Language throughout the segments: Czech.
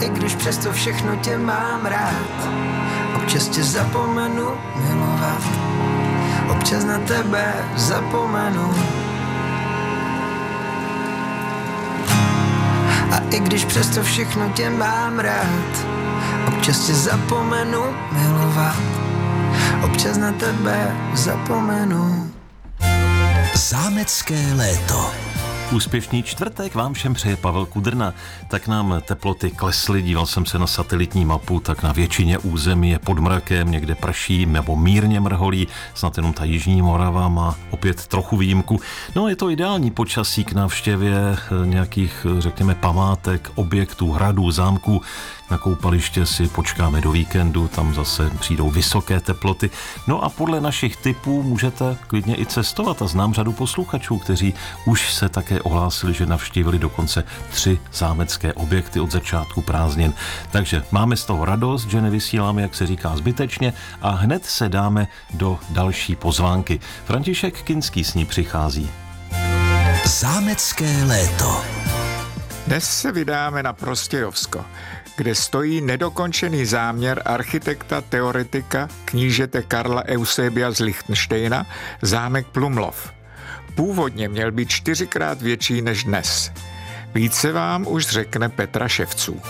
i když přesto všechno tě mám rád, občas tě zapomenu milovat, občas na tebe zapomenu. A i když přesto všechno tě mám rád, občas tě zapomenu milovat, občas na tebe zapomenu. Zámecké léto. Úspěšný čtvrtek vám všem přeje Pavel Kudrna. Tak nám teploty klesly, díval jsem se na satelitní mapu, tak na většině území je pod mrakem, někde prší nebo mírně mrholí, snad jenom ta jižní Morava má opět trochu výjimku. No je to ideální počasí k návštěvě nějakých, řekněme, památek, objektů, hradů, zámků. Na koupaliště si počkáme do víkendu, tam zase přijdou vysoké teploty. No a podle našich tipů můžete klidně i cestovat a znám řadu posluchačů, kteří už se také ohlásili, že navštívili dokonce 3 zámecké objekty od začátku prázdnin. Takže máme z toho radost, že nevysíláme, jak se říká, zbytečně a hned se dáme do další pozvánky. František Kinský s ní přichází. Zámecké léto. Dnes se vydáme na Prostějovsko, kde stojí nedokončený záměr architekta, teoretika, knížete Karla Eusebia z Lichtenštejna, zámek Plumlov. Původně měl být 4krát větší než dnes. Více vám už řekne Petra Ševců.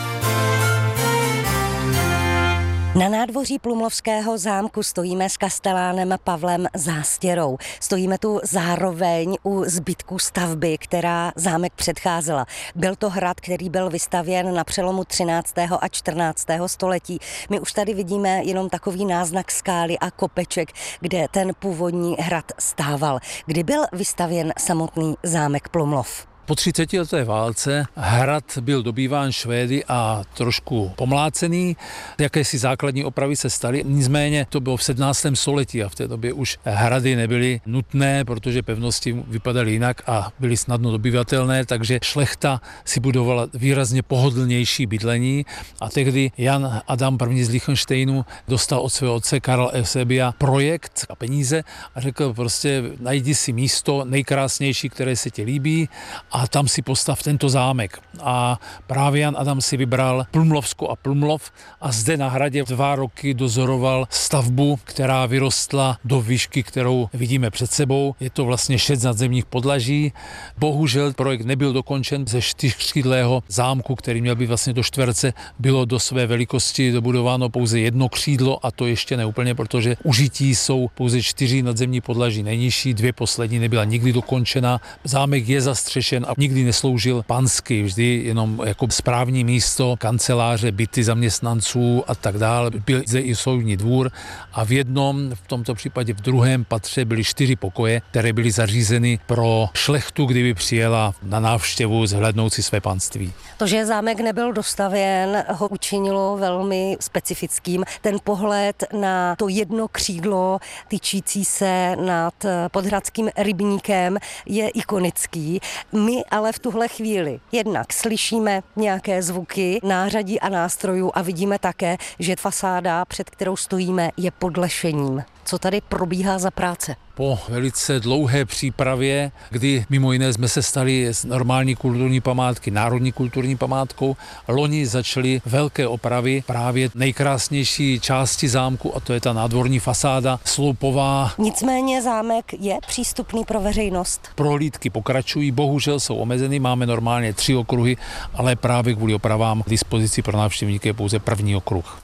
Na nádvoří Plumlovského zámku stojíme s kastelánem Pavlem Zástěrou. Stojíme tu zároveň u zbytků stavby, která zámek předcházela. Byl to hrad, který byl vystavěn na přelomu 13. a 14. století. My už tady vidíme jenom takový náznak skály a kopeček, kde ten původní hrad stával. Kdy byl vystavěn samotný zámek Plumlov? Po 30leté válce hrad byl dobýván Švédy a trošku pomlácený. Jakési základní opravy se staly, nicméně to bylo v 17. století a v té době už hrady nebyly nutné, protože pevnosti vypadaly jinak a byly snadno dobývatelné, takže šlechta si budovala výrazně pohodlnější bydlení a tehdy Jan Adam I. z Lichtenštejnu dostal od svého otce Karla Eusebia projekt a peníze a řekl prostě najdi si místo nejkrásnější, které se ti líbí a tam si postav tento zámek. A právě Jan Adam si vybral Plumlovsko a Plumlov a zde na hradě 2 roky dozoroval stavbu, která vyrostla do výšky, kterou vidíme před sebou. Je to vlastně 6 nadzemních podlaží. Bohužel projekt nebyl dokončen. Ze 4křídlého zámku, který měl být vlastně do čtverce, bylo do své velikosti dobudováno pouze 1 křídlo a to ještě neúplně, protože užití jsou pouze 4 nadzemní podlaží nejnižší, 2 poslední nebyla nikdy dokončena. Zámek je zastřešen a nikdy nesloužil pansky, vždy jenom jako správní místo, kanceláře, byty zaměstnanců a tak dále. Byl zde i soudní dvůr a v tomto případě v 2. patře byly 4 pokoje, které byly zařízeny pro šlechtu, kdyby přijela na návštěvu zhlédnout si své panství. To, že zámek nebyl dostavěn, ho učinilo velmi specifickým. Ten pohled na to 1 křídlo tyčící se nad Podhradským rybníkem je ikonický. My ale v tuhle chvíli jednak slyšíme nějaké zvuky, nářadí a nástrojů a vidíme také, že fasáda, před kterou stojíme, je pod lešením. Co tady probíhá za práce? Po velice dlouhé přípravě, kdy mimo jiné jsme se stali z normální kulturní památky národní kulturní památkou, loni začaly velké opravy právě nejkrásnější části zámku a to je ta nádvorní fasáda sloupová. Nicméně zámek je přístupný pro veřejnost. Prohlídky pokračují, bohužel jsou omezeny, máme normálně 3 okruhy, ale právě kvůli opravám k dispozici pro návštěvníky je pouze 1. okruh.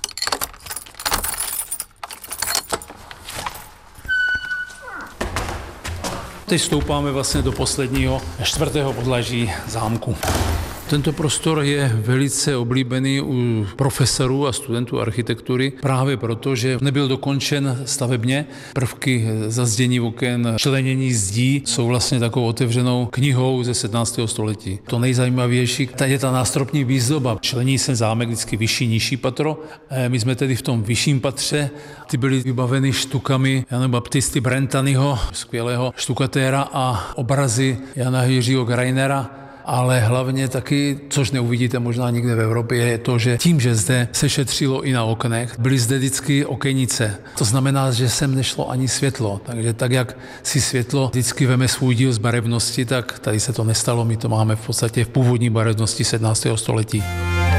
Teď stoupáme vlastně do posledního 4. podlaží zámku. Tento prostor je velice oblíbený u profesorů a studentů architektury právě proto, že nebyl dokončen stavebně. Prvky zazdění oken, členění zdí jsou vlastně takovou otevřenou knihou ze 17. století. To nejzajímavější je ta nástropní výzdoba. Člení se zámek vždycky vyšší, nižší patro. My jsme tedy v tom vyšším patře. Ty byly vybaveny štukami Jana Baptisty Brentanyho, skvělého štukatéra a obrazy Jana Jiřího Greinera. Ale hlavně taky, což neuvidíte možná nikde v Evropě, je to, že tím, že zde se šetřilo i na oknech, byly zde vždycky okenice. To znamená, že sem nešlo ani světlo. Takže tak, jak si světlo vždycky veme svůj díl z barevnosti, tak tady se to nestalo. My to máme v podstatě v původní barevnosti 17. století.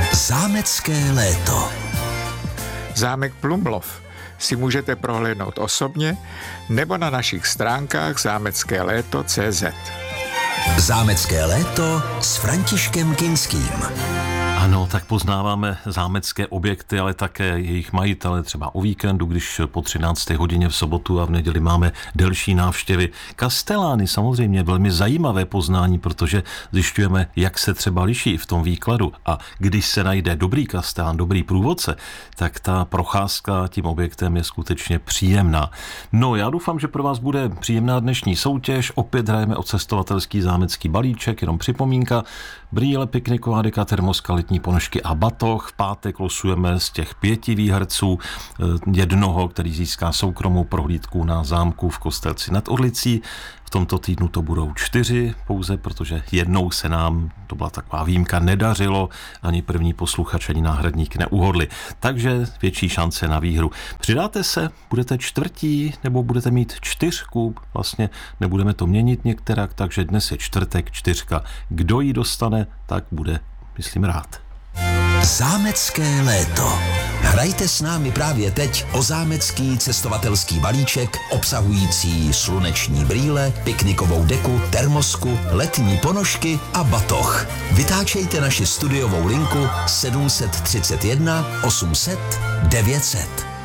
Zámecké léto. Zámek Plumlov si můžete prohlédnout osobně nebo na našich stránkách zámeckéléto.cz. Zámecké léto s Františkem Kinským. Ano, tak poznáváme zámecké objekty, ale také jejich majitele, třeba o víkendu, když po 13. hodině v sobotu a v neděli máme delší návštěvy. Kastelány samozřejmě velmi zajímavé poznání, protože zjišťujeme, jak se třeba liší v tom výkladu. A když se najde dobrý kastelán, dobrý průvodce, tak ta procházka tím objektem je skutečně příjemná. No, já doufám, že pro vás bude příjemná dnešní soutěž. Opět hrajeme o cestovatelský zámecký balíček, jenom připomínka. Brýle, pikniková deka, termoska, letní ponožky a batoh. V pátek losujeme z těch 5 výherců jednoho, který získá soukromou prohlídku na zámku v Kostelci nad Orlicí. V tomto týdnu to budou 4 pouze, protože jednou se nám, to byla taková výjimka, nedařilo, ani první posluchač, ani náhradník neuhodli. Takže větší šance na výhru. Přidáte se, budete 4. nebo budete mít 4, vlastně nebudeme to měnit některak, takže dnes je čtvrtek 4. Kdo ji dostane, tak bude, myslím, rád. Zámecké léto. Hrajte s námi právě teď o zámecký cestovatelský balíček obsahující sluneční brýle, piknikovou deku, termosku, letní ponožky a batoh. Vytáčejte naši studiovou linku 731 800 900.